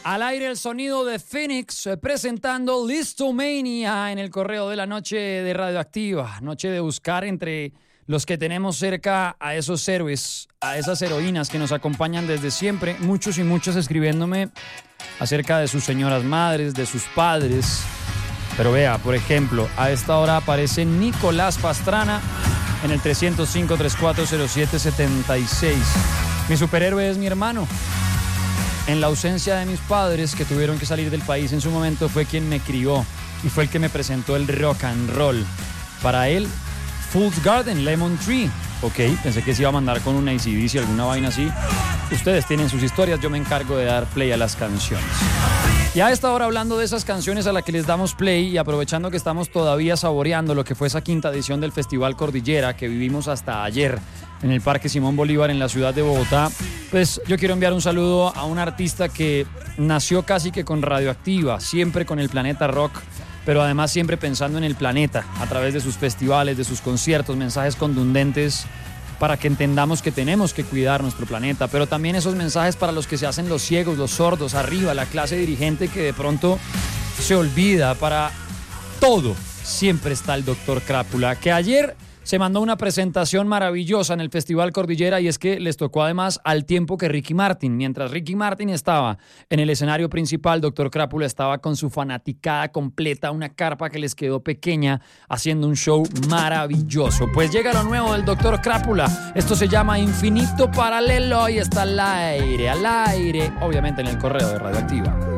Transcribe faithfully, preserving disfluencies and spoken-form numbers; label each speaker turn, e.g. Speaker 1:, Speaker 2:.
Speaker 1: Al aire el sonido de Phoenix eh, presentando Listomania en el correo de la noche de Radioactiva. Noche de buscar entre los que tenemos cerca a esos héroes, a esas heroínas que nos acompañan desde siempre. Muchos y muchas escribiéndome acerca de sus señoras madres, de sus padres. Pero vea, por ejemplo, a esta hora aparece Nicolás Pastrana en el tres cero cinco, tres cuatro cero siete, siete seis. Mi superhéroe es mi hermano. En la ausencia de mis padres, que tuvieron que salir del país en su momento, fue quien me crió y fue el que me presentó el rock and roll. Para él, Fool's Garden, Lemon Tree. Ok, pensé que se iba a mandar con una A C D C, alguna vaina así. Ustedes tienen sus historias, yo me encargo de dar play a las canciones. Y a esta hora, hablando de esas canciones a las que les damos play y aprovechando que estamos todavía saboreando lo que fue esa quinta edición del Festival Cordillera que vivimos hasta ayer en el Parque Simón Bolívar en la ciudad de Bogotá, pues yo quiero enviar un saludo a un artista que nació casi que con Radioactiva, siempre con el Planeta Rock, pero además siempre pensando en el planeta a través de sus festivales, de sus conciertos, mensajes contundentes para que entendamos que tenemos que cuidar nuestro planeta, pero también esos mensajes para los que se hacen los ciegos, los sordos, arriba, la clase dirigente que de pronto se olvida. Para todo siempre está el doctor Crápula, que ayer se mandó una presentación maravillosa en el Festival Cordillera, y es que les tocó además al tiempo que Ricky Martin. Mientras Ricky Martin estaba en el escenario principal, doctor Crápula estaba con su fanaticada completa, una carpa que les quedó pequeña, haciendo un show maravilloso. Pues llega lo nuevo del doctor Crápula. Esto se llama Infinito Paralelo y está al aire, al aire, obviamente en el correo de Radioactiva.